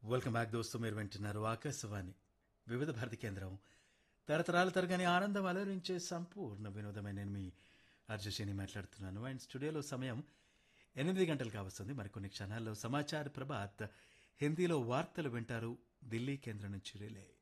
Welcome back దోస్తు. మీరు వింటున్నారు ఆకాశవాణి వివిధ భారతి కేంద్రం. తరతరాల తరగని ఆనందం అలరించే సంపూర్ణ వినోదమైన నేను మీ అర్జుషిని మాట్లాడుతున్నాను. అండ్ స్టూడియోలో సమయం 8 గంటలు కావస్తుంది. మరికొన్ని క్షణాల్లో సమాచార్ ప్రభాత్ హిందీలో వార్తలు వింటారు ఢిల్లీ కేంద్రం నుంచి రిలే.